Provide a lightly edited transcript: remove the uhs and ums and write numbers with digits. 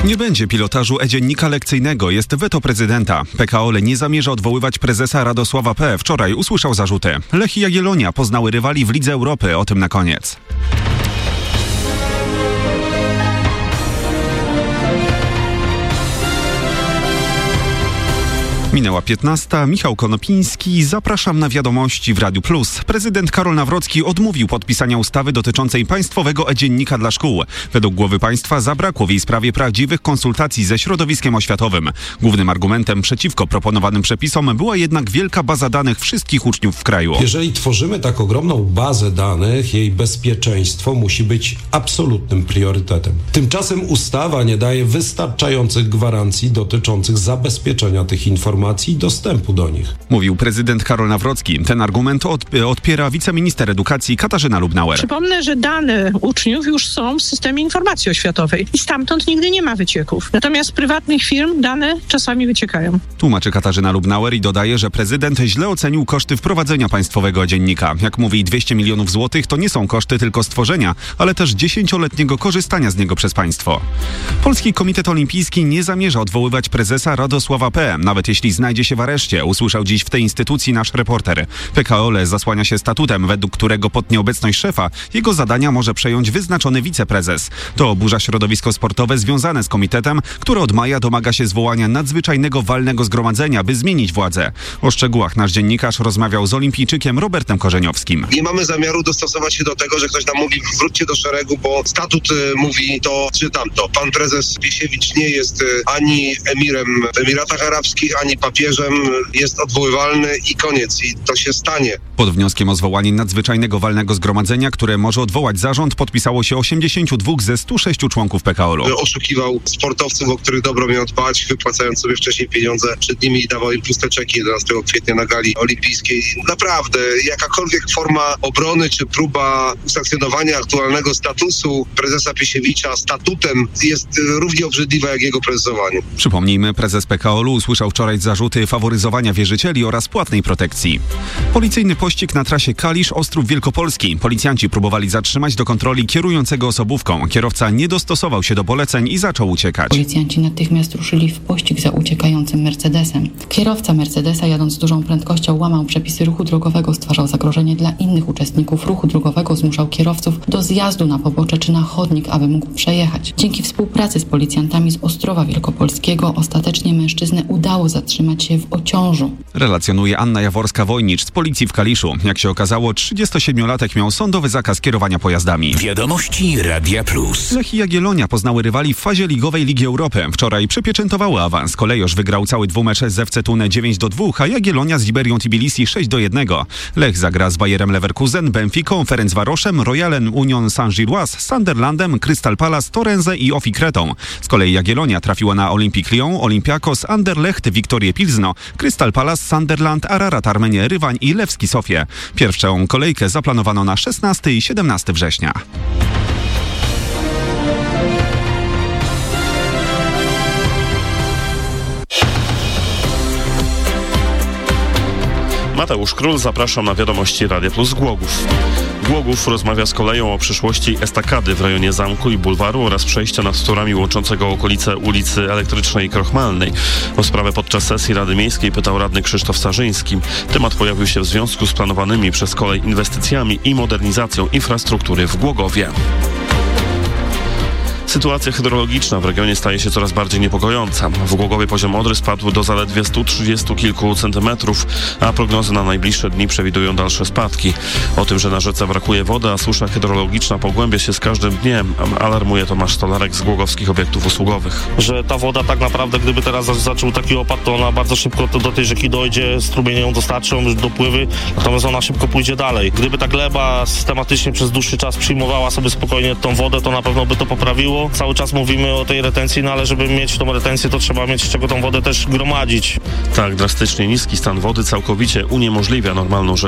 Nie będzie pilotażu e-dziennika lekcyjnego, jest weto prezydenta. PKO nie zamierza odwoływać prezesa Radosława P. Wczoraj usłyszał zarzuty. Lech i Jagiellonia poznały rywali w Lidze Europy, o tym na koniec. Minęła 15. Michał Konopiński. Zapraszam na wiadomości w Radiu Plus. Prezydent Karol Nawrocki odmówił podpisania ustawy dotyczącej państwowego e-dziennika dla szkół. Według głowy państwa zabrakło w jej sprawie prawdziwych konsultacji ze środowiskiem oświatowym. Głównym argumentem przeciwko proponowanym przepisom była jednak wielka baza danych wszystkich uczniów w kraju. Jeżeli tworzymy tak ogromną bazę danych, jej bezpieczeństwo musi być absolutnym priorytetem. Tymczasem ustawa nie daje wystarczających gwarancji dotyczących zabezpieczenia tych informacji i dostępu do nich. Mówił prezydent Karol Nawrocki. Ten argument odpiera wiceminister edukacji Katarzyna Lubnauer. Przypomnę, że dane uczniów już są w systemie informacji oświatowej i stamtąd nigdy nie ma wycieków. Natomiast z prywatnych firm dane czasami wyciekają. Tłumaczy Katarzyna Lubnauer i dodaje, że prezydent źle ocenił koszty wprowadzenia państwowego dziennika. Jak mówi, 200 milionów złotych to nie są koszty tylko stworzenia, ale też 10-letniego korzystania z niego przez państwo. Polski Komitet Olimpijski nie zamierza odwoływać prezesa Radosława P., nawet jeśli znajdzie się w areszcie, usłyszał dziś w tej instytucji nasz reporter. PKO zasłania się statutem, według którego pod nieobecność szefa jego zadania może przejąć wyznaczony wiceprezes. To oburza środowisko sportowe związane z komitetem, które od maja domaga się zwołania nadzwyczajnego walnego zgromadzenia, by zmienić władzę. O szczegółach nasz dziennikarz rozmawiał z olimpijczykiem Robertem Korzeniowskim. Nie mamy zamiaru dostosować się do tego, że ktoś nam mówi wróćcie do szeregu, bo statut mówi to czy tamto. Pan prezes Piesiewicz nie jest ani emirem w Emiratach Arabskich, ani papieżem, jest odwoływalny i koniec. I to się stanie. Pod wnioskiem o zwołanie nadzwyczajnego walnego zgromadzenia, które może odwołać zarząd, podpisało się 82 ze 106 członków PKO-u. Oszukiwał sportowców, o których dobro miał dbać, wypłacając sobie wcześniej pieniądze przed nimi i dawał im puste czeki 11 kwietnia na gali olimpijskiej. Naprawdę, jakakolwiek forma obrony czy próba usankcjonowania aktualnego statusu prezesa Piesiewicza statutem jest równie obrzydliwa jak jego prezesowanie. Przypomnijmy, prezes PKO-u usłyszał wczoraj zarzuty faworyzowania wierzycieli oraz płatnej protekcji. Policyjny pościg na trasie Kalisz-Ostrów Wielkopolski. Policjanci próbowali zatrzymać do kontroli kierującego osobówką. Kierowca nie dostosował się do poleceń i zaczął uciekać. Policjanci natychmiast ruszyli w pościg za uciekającym Mercedesem. Kierowca Mercedesa, jadąc z dużą prędkością, łamał przepisy ruchu drogowego, stwarzał zagrożenie dla innych uczestników ruchu drogowego, zmuszał kierowców do zjazdu na pobocze czy na chodnik, aby mógł przejechać. Dzięki współpracy z policjantami z Ostrowa Wielkopolskiego ostatecznie mężczyznę udało zatrzymać się w Ociążu. Relacjonuje Anna Jaworska-Wojnicz z policji w Kaliszu. Jak się okazało, 37-latek miał sądowy zakaz kierowania pojazdami. Wiadomości Radia Plus. Lech i Jagiellonia poznały rywali w fazie ligowej Ligi Europy. Wczoraj przypieczętowały awans. Kolejorz wygrał cały dwumecz z FC Thun 9-2, a Jagiellonia z Liberią Tbilisi 6-1. Lech zagra z Bayerem Leverkusen, Benficą, Ferencvaroszem, Royalem Union Saint-Gilloise, Sunderlandem, Crystal Palace, Torrense i Ofi Kretą. Z kolei Jagiellonia trafiła na Olympique Lyon, Olympiakos, Anderlecht, Wiktorię Pilzno, Crystal Palace, Sunderland, Ararat Armenię, Rywań i Lewski Sofię. Pierwszą kolejkę zaplanowano na 16 i 17 września. Mateusz Król, zapraszam na wiadomości Radia Plus Głogów. Głogów rozmawia z koleją o przyszłości estakady w rejonie Zamku i Bulwaru oraz przejścia nad torami łączącego okolice ulicy Elektrycznej i Krochmalnej. O sprawę podczas sesji Rady Miejskiej pytał radny Krzysztof Sarzyński. Temat pojawił się w związku z planowanymi przez kolej inwestycjami i modernizacją infrastruktury w Głogowie. Sytuacja hydrologiczna w regionie staje się coraz bardziej niepokojąca. W Głogowie poziom Odry spadł do zaledwie 130 kilku centymetrów, a prognozy na najbliższe dni przewidują dalsze spadki. O tym, że na rzece brakuje wody, a susza hydrologiczna pogłębia się z każdym dniem, alarmuje Tomasz Stolarek z Głogowskich Obiektów Usługowych. Że ta woda tak naprawdę, gdyby teraz zaczął taki opad, to ona bardzo szybko do tej rzeki dojdzie, strumienie ją dostarczą, dopływy, natomiast ona szybko pójdzie dalej. Gdyby ta gleba systematycznie przez dłuższy czas przyjmowała sobie spokojnie tą wodę, to na pewno by to poprawiło. Cały czas mówimy o tej retencji, no ale żeby mieć tą retencję, to trzeba mieć z czego tą wodę też gromadzić. Tak, drastycznie niski stan wody całkowicie uniemożliwia normalną